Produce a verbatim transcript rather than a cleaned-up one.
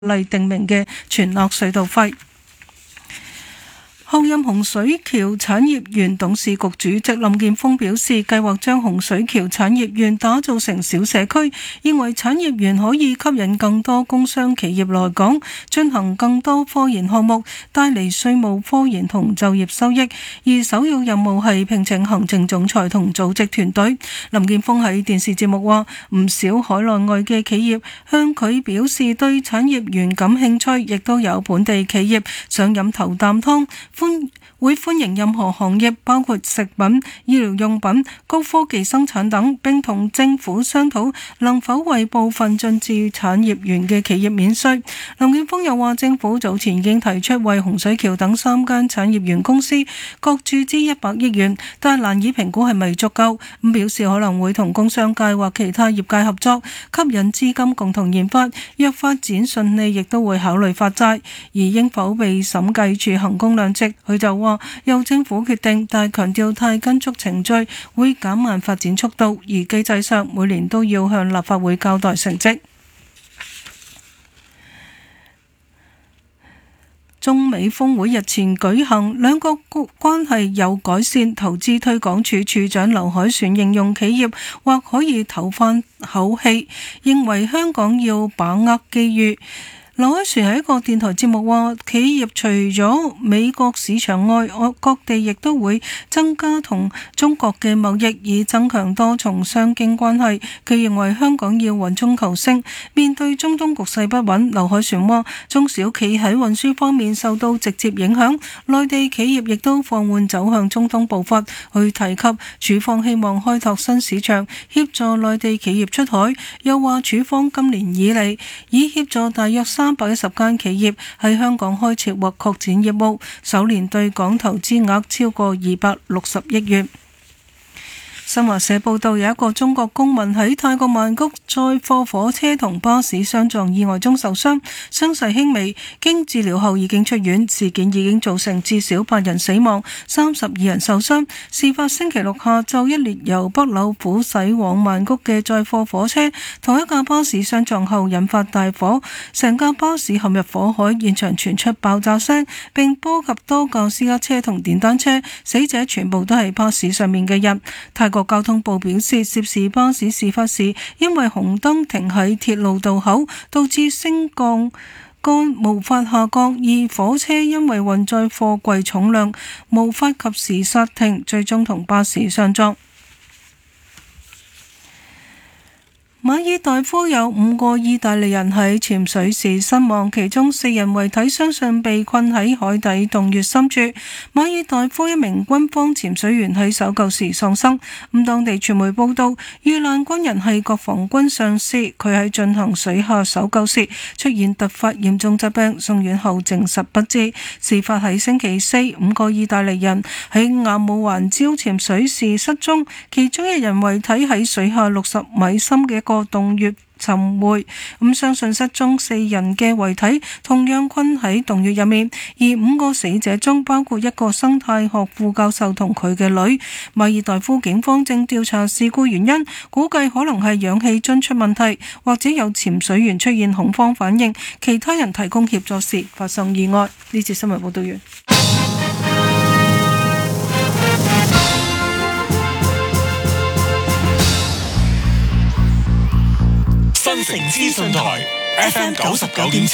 例定明嘅全額隧道費。候任洪水橋產業園董事局主席林健鋒表示，計劃將洪水橋產業園打造成小社區，認為產業園可以吸引更多工商企業來港，進行更多科研項目，帶嚟稅務科研同就業收益。而首要任務係聘請行政總裁同組織團隊。林健鋒喺電視節目話，唔少海內外嘅企業向佢表示對產業園感興趣，亦都有本地企業想飲頭啖湯。歡會歡迎任何行業，包括食品、醫療用品、高科技生產等，並同政府商討能否為部分進駐產業園嘅企業免稅。林健鋒又話，政府早前已經提出為洪水橋等三間產業園公司各注資一百億元，但難以評估係咪足夠。咁表示可能會同工商界或其他業界合作，吸引資金共同研發。若發展順利，亦都會考慮發債。而應否被審計署衡工量值，佢就話由政府決定，但係強調太跟足程序會減慢發展速度，而機制上每年都要向立法會交代成績。中美峰會日前舉行，兩國關係有改善。投資推廣署署長劉凱旋形容企業或可以唞返口氣，認為香港要把握機遇。劉凱旋喺一個電台節目話，企業除咗美國市場外，各地亦都會增加同中國嘅貿易，以增強多重雙經關係。佢認為香港要穩中求勝，面對中東局勢不穩，劉凱旋話中小企喺運輸方面受到直接影響，內地企業亦都放緩走向中東步伐。佢提及署方希望開拓新市場，協助內地企業出海。又話署方今年以嚟已協助大約三百一十間企業喺香港開設或擴展業務，首年對港投資額超過二百六十億元。新華社報道，有一個中國公民喺泰國曼谷載貨火車同巴士相撞意外中受傷，傷勢輕微，經治療後已經出院。事件已經造成至少八人死亡，三十二人受傷。事發星期六下晝，一列由北柳府駛往曼谷嘅載貨火車同一架巴士相撞後引發大火，成架巴士陷入火海，現場傳出爆炸聲，並波及多架私家車同電單車，死者全部都係巴士上面嘅人。泰國交通部表示，涉事巴士事發時因為紅燈停喺鐵路道口，導致升降桿無法下降，而火車因為運載貨櫃重量無法及時剎停，最終同巴士相撞。馬爾代夫有五個意大利人喺潛水時身亡，其中四人遺體相信被困喺海底洞穴深處。馬爾代夫一名軍方潛水員喺搜救時喪生。咁當地傳媒報道，遇難軍人係國防軍上士，佢喺進行水下搜救時出現突發嚴重疾病，送院後證實不治。事發喺星期四，五個意大利人喺亞姆環礁潛水時失蹤，其中一人遺體喺水下六十米深嘅一個個洞穴沉沒，咁相信失蹤四人嘅遺體同樣困喺洞穴入面，而五個死者中包括一個生態學副教授同佢嘅女。馬爾代夫警方正調查事故原因，估計可能係氧氣樽出問題，或者有潛水員出現恐慌反應，其他人提供協助時發生意外。呢次新聞報道完。 新城資訊台 F M 九十九點七。